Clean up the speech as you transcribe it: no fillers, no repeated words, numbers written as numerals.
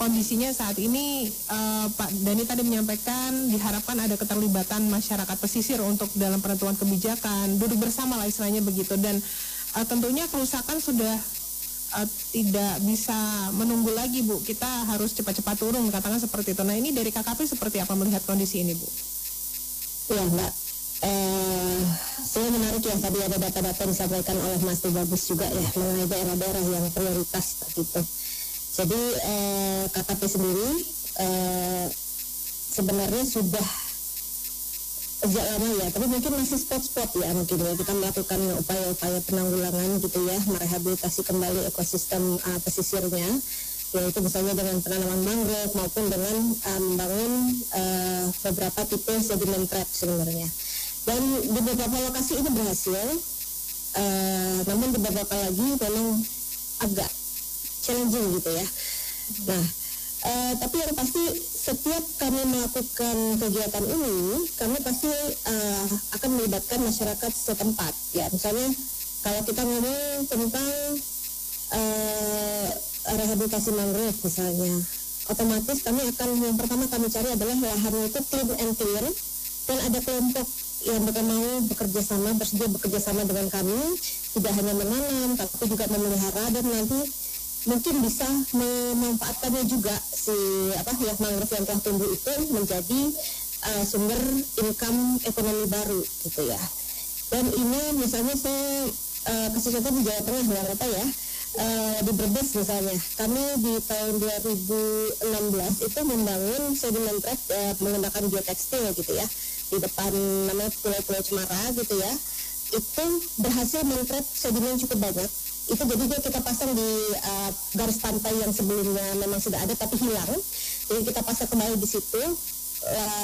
kondisinya saat ini Pak Dhani tadi menyampaikan diharapkan ada keterlibatan masyarakat pesisir untuk dalam penentuan kebijakan, duduk bersama lah istilahnya begitu, dan tentunya kerusakan sudah tidak bisa menunggu lagi, Bu. Kita harus cepat-cepat turun, katakan seperti itu. Nah, ini dari KKP seperti apa melihat kondisi ini, Bu? Ya, Mbak. Saya menarik yang tadi ada data-data disampaikan oleh Mas Bagus juga ya mengenai daerah-daerah yang prioritas begitu. Jadi KKP sendiri sebenarnya sudah sejak lama ya, tapi mungkin masih spot-spot ya mungkin ya, kita melakukan upaya-upaya penanggulangan gitu ya, merehabilitasi kembali ekosistem pesisirnya, yaitu misalnya dengan penanaman mangrove maupun dengan membangun beberapa tipe sediment trap sebenarnya. Dan di beberapa lokasi ini berhasil, namun di beberapa lagi memang agak challenging gitu ya. Nah, tapi yang pasti setiap kami melakukan kegiatan ini, kami pasti akan melibatkan masyarakat setempat. Ya, misalnya kalau kita ngomong tentang rehabilitasi mangrove misalnya, otomatis kami akan yang pertama kami cari adalah lahan itu clean and clear, dan ada kelompok yang mereka mau bersedia bekerja sama dengan kami, tidak hanya menanam tapi juga memelihara, dan nanti mungkin bisa memanfaatkannya juga si mangrove yang telah tumbuh itu menjadi sumber income ekonomi baru gitu ya. Dan ini misalnya saya kasih contoh di Jawa Tengah ya, ya, di Brebes misalnya, kami di tahun 2016 itu membangun sediment trap menggunakan biotekstil gitu ya, di depan namanya Pulau Cemara gitu ya. Itu berhasil men-trap sedimen cukup banyak. Itu jadinya kita pasang di garis pantai yang sebelumnya memang sudah ada tapi hilang, jadi kita pasang kembali di situ.